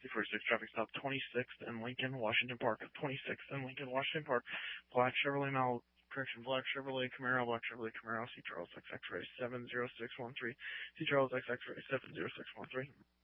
246 traffic stop, 26th and Lincoln, Washington Park. 26th and Lincoln, Washington Park. Black Chevrolet Camaro, C. Charles XX Ray 70613. C. Charles XX Ray 70613.